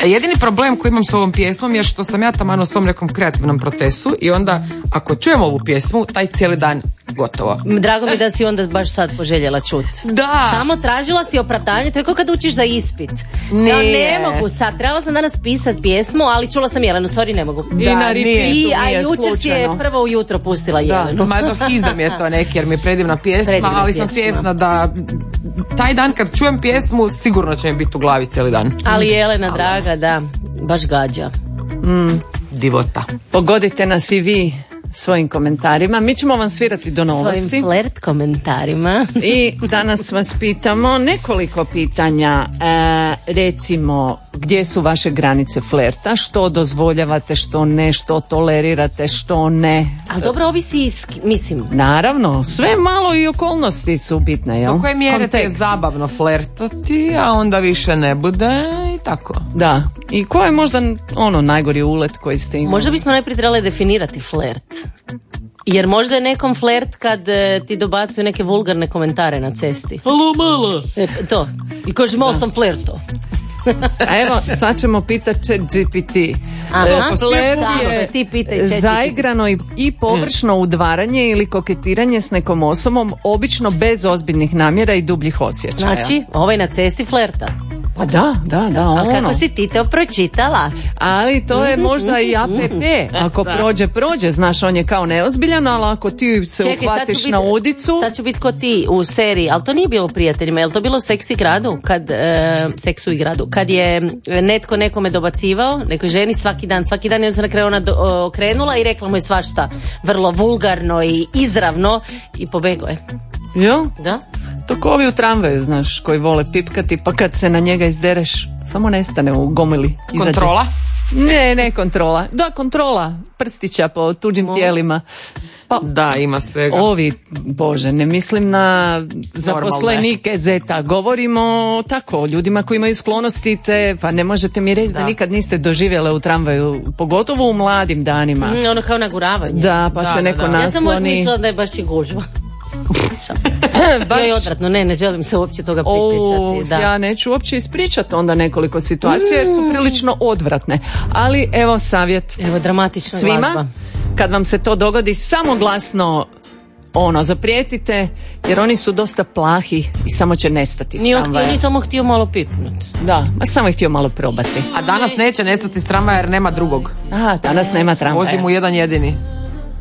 Jedini problem koji imam s ovom pjesmom je što sam ja taman u svom nekom kreativnom procesu i onda ako čujem ovu pjesmu, taj cijeli dan gotovo. Drago mi da si onda baš sad poželjela čut. Da. Samo tražila si opravdanje, to je kao kad učiš za ispit. Ja ne mogu sad, trebala sam danas pisat pjesmu, ali čula sam Jelenu, sorry, ne mogu. I na repeatu a jučer si je prvo ujutro pustila Jelenu. Da, mazohizam je to neki jer mi je predivna pjesma, ali sam svjesna da taj dan kad čujem pjesmu sigurno će mi biti u glavi cijeli dan. Ali Jelena, draga, da, baš gađa. Divota. Pogodite nas i vi svojim komentarima. Mi ćemo vam svirati do novosti. Svojim flert komentarima. I danas vas pitamo nekoliko pitanja. Recimo, gdje su vaše granice flerta? Što dozvoljavate, što ne, što tolerirate, što ne? Ali dobro, ovisi, mislim. Naravno, sve malo i okolnosti su bitne, jel? Do koje mjere te je zabavno flertati, a onda više ne bude i tako. Da. I ko je možda najgori ulet koji ste imali? Možda bismo najprije trebali definirati flert. Jer možda je nekom flert kad ti dobacuju neke vulgarne komentare na cesti. Halo mala! To. I kaže, malo sam flerto. Evo, sad ćemo pitati ChatGPT. Flert je zaigrano i površno udvaranje ili koketiranje s nekom osobom, obično bez ozbiljnih namjera i dubljih osjećaja. Znači, ovaj na cesti flerta. Pa da, Ali kako si ti to pročitala? Ali to je možda i APP. Ako prođe, znaš, on je kao neozbiljan, ali ako ti se uhvatiš na udicu... Sad ću biti ko ti u seriji, ali to nije bilo Prijateljima, je li to bilo Seksu i gradu, kad je netko nekome dobacivao, nekoj ženi svaki dan, i on se na kraju ona okrenula i rekla mu je svašta, vrlo vulgarno i izravno i pobegao je. Jo? Da? To ko ovi u tramvaju, znaš, koji vole pipkati, pa kad se na njega izdereš, samo nestane u gomili. Kontrola? Ne kontrola. Da, kontrola prstića po tuđim tijelima. Pa, da, ima svega. Ovi, Bože, ne mislim na zaposlenike Zeta. Govorimo tako, o ljudima koji imaju sklonosti, pa ne možete mi reći da nikad niste doživjele u tramvaju, pogotovo u mladim danima. Ono kao naguravanje. Da, pa se neko nasloni. Ja sam uvijek mislila da je baš i gužva. Joj, odvratno, ne želim se uopće toga prisjećati. Da. Ja neću uopće ispričati onda nekoliko situacija jer su prilično odvratne. Ali evo savjet. Evo dramatična svima, glazba. Kad vam se to dogodi, samo glasno zaprijetite, jer oni su dosta plahi i samo će nestati s tramvaja. On je tomu htio malo pipnut. Da, samo je htio malo probati. A danas neće nestati s tramvaja jer nema drugog. Aha, danas nema tramvaja. Vozim u jedan jedini.